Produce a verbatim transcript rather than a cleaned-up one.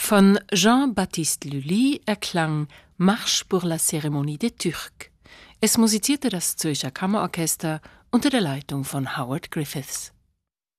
Von Jean-Baptiste Lully erklang Marche pour la Cérémonie des Turcs. Es musizierte das Zürcher Kammerorchester unter der Leitung von Howard Griffiths.